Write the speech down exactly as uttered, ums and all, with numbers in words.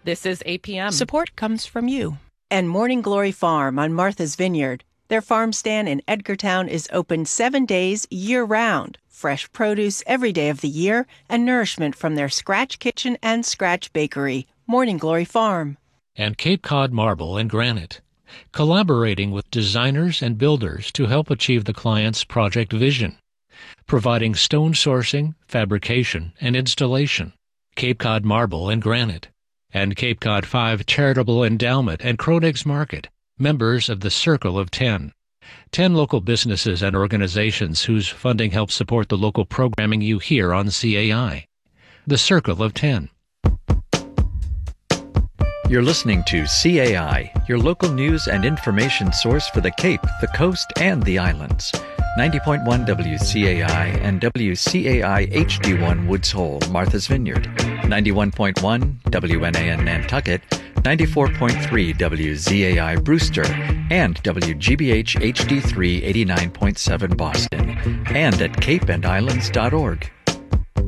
This is A P M. Support comes from you. And Morning Glory Farm on Martha's Vineyard. Their farm stand in Edgartown is open seven days year-round. Fresh produce every day of the year and nourishment from their Scratch Kitchen and Scratch Bakery. Morning Glory Farm. And Cape Cod Marble and Granite, collaborating with designers and builders to help achieve the client's project vision, providing stone sourcing, fabrication, and installation. Cape Cod Marble and Granite, and Cape Cod five Charitable Endowment and Cronex Market, members of the Circle of Ten. Ten local businesses and organizations whose funding helps support the local programming you hear on C A I. The Circle of Ten. You're listening to C A I, your local news and information source for the Cape, the Coast, and the Islands. ninety point one W C A I and W C A I H D one Woods Hole, Martha's Vineyard. ninety-one point one W N A N Nantucket, ninety-four point three W Z A I Brewster, and W G B H H D three eighty-nine point seven Boston, and at cape and islands dot org.